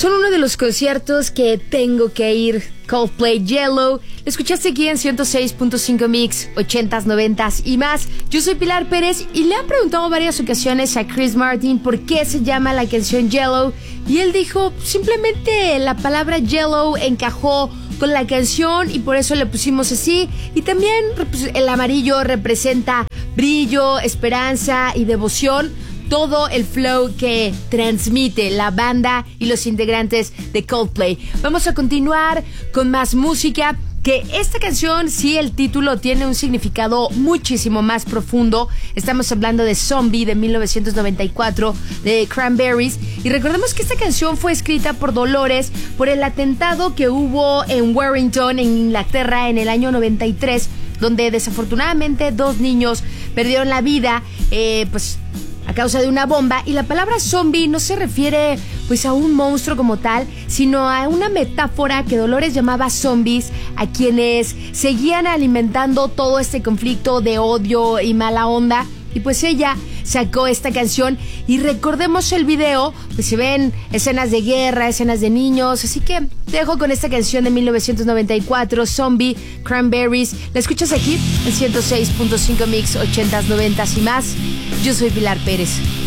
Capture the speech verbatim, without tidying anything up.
son uno de los conciertos que tengo que ir. Coldplay, Yellow. Lo escuchaste aquí en ciento seis punto cinco Mix, ochentas, noventas y más. Yo soy Pilar Pérez y le han preguntado varias ocasiones a Chris Martin por qué se llama la canción Yellow. Y él dijo, simplemente la palabra Yellow encajó con la canción y por eso le pusimos así. Y también el amarillo representa brillo, esperanza y devoción. Todo el flow que transmite la banda y los integrantes de Coldplay. Vamos a continuar con más música. Que esta canción, sí, el título tiene un significado muchísimo más profundo. Estamos hablando de Zombie de mil novecientos noventa y cuatro de Cranberries. Y recordemos que esta canción fue escrita por Dolores por el atentado que hubo en Warrington, en Inglaterra, en el año noventa y tres, donde desafortunadamente dos niños perdieron la vida, eh, pues a causa de una bomba. Y la palabra zombie no se refiere pues a un monstruo como tal, sino a una metáfora que Dolores llamaba zombies a quienes seguían alimentando todo este conflicto de odio y mala onda. Y pues ella sacó esta canción y recordemos el video, pues se ven escenas de guerra, escenas de niños, así que te dejo con esta canción de mil novecientos noventa y cuatro, Zombie, Cranberries. La escuchas aquí en ciento seis punto cinco Mix, ochentas, noventas y más. Yo soy Pilar Pérez.